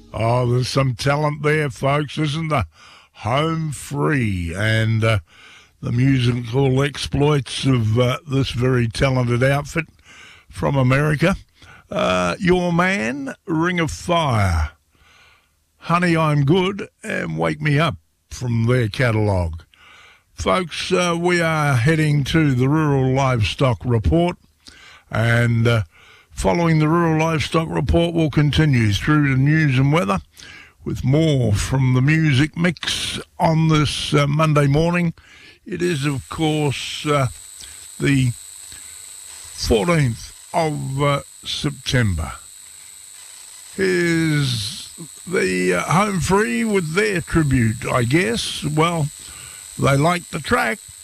Oh, there's some talent there, folks, isn't there? Home Free and the musical exploits of this very talented outfit from America. Your Man, Ring of Fire, Honey, I'm Good, and Wake Me Up from their catalogue. Folks, we are heading to the Rural Livestock Report, and following the Rural Livestock Report, we'll continue through the news and weather with more from the music mix on this Monday morning. It is, of course, the 14th of September. Here's the Home Free with their tribute, I guess. Well, they like the track.